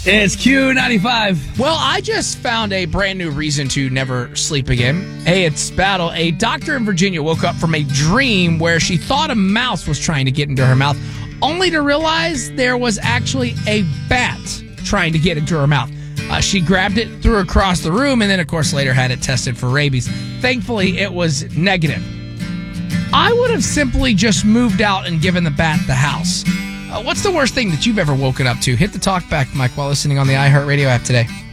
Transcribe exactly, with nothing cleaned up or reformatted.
It's Q ninety-five. Well, I just found a brand new reason to never sleep again. Hey, it's Battle. A doctor in Virginia woke up from a dream where she thought a mouse was trying to get into her mouth, only to realize there was actually a bat trying to get into her mouth. Uh, she grabbed it, threw it across the room, and then, of course, later had it tested for rabies. Thankfully, it was negative. I would have simply just moved out and given the bat the house. Uh, what's the worst thing that you've ever woken up to? Hit the talk back mic while listening on the iHeartRadio app today.